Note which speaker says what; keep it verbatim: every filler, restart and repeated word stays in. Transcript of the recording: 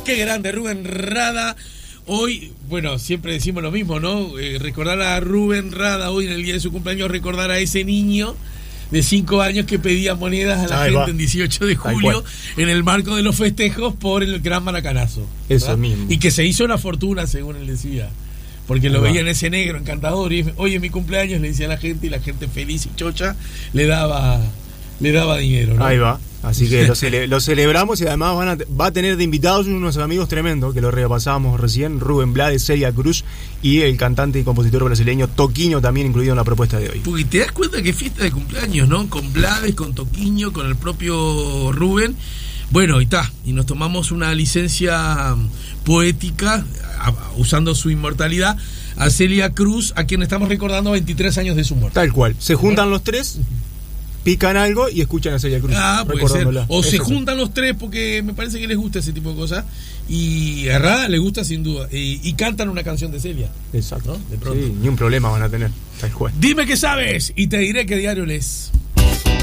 Speaker 1: Qué grande, Rubén Rada. Hoy, bueno, siempre decimos lo mismo, ¿no? Eh, recordar a Rubén Rada hoy en el día de su cumpleaños, recordar a ese niño de cinco años que pedía monedas a la Ahí gente va. en dieciocho de julio en el marco de los festejos por el Gran Maracanazo.
Speaker 2: ¿Verdad? Eso mismo.
Speaker 1: Y que se hizo una fortuna, según él decía. Porque lo veía en ese negro encantador y hoy es mi cumpleaños, le decía a la gente, y la gente feliz y chocha le daba le daba dinero, ¿no?
Speaker 2: Ahí va. Así que lo, cele- lo celebramos y además van a t- va a tener de invitados unos amigos tremendos que lo repasamos recién, Rubén Blades, Celia Cruz y el cantante y compositor brasileño Toquinho, también incluido en la propuesta de hoy.
Speaker 1: Porque te das cuenta que fiesta de cumpleaños, ¿no? Con Blades, con Toquinho, con el propio Rubén. Bueno, y está, y nos tomamos una licencia poética a, a, usando su inmortalidad a Celia Cruz, a quien estamos recordando veintitrés años de su muerte.
Speaker 2: Tal cual, se juntan los tres, pican algo y escuchan a Celia Cruz.
Speaker 1: Ah, puede ser. O Eso se juntan sí. los tres porque me parece que les gusta ese tipo de cosas. Y a Rada le gusta sin duda. Y, y cantan una canción de Celia.
Speaker 2: Exacto. ¿No? De pronto. Sí, ni un problema van a tener. Tal cual.
Speaker 1: Dime qué sabes y te diré qué diario lees.